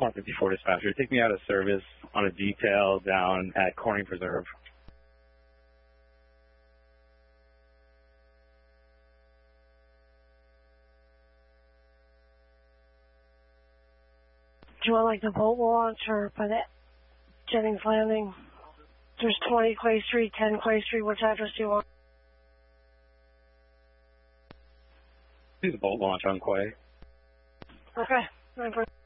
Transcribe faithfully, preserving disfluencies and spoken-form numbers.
one fifty-four dispatcher, take me out of service on a detail down at Corning Preserve. Do you want like the boat launch or by the Jennings Landing? There's twenty Clay Street, ten Clay Street. Which address do you want? Do the boat launch on Quay. Okay.